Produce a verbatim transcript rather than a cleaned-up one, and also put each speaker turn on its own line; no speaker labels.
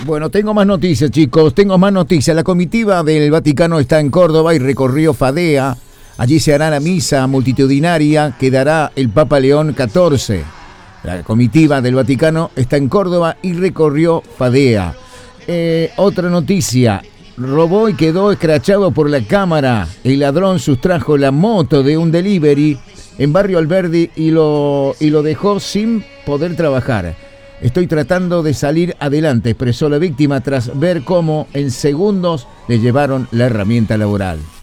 Bueno, tengo más noticias, chicos, tengo más noticias. La comitiva del Vaticano está en Córdoba y recorrió Fadea. Allí se hará la misa multitudinaria que dará el Papa León catorce. La comitiva del Vaticano está en Córdoba y recorrió Fadea. Eh, otra noticia, robó y quedó escrachado por la cámara. El ladrón sustrajo la moto de un delivery en Barrio Alberdi y lo, y lo dejó sin poder trabajar. Estoy tratando de salir adelante, expresó la víctima tras ver cómo en segundos le llevaron la herramienta laboral.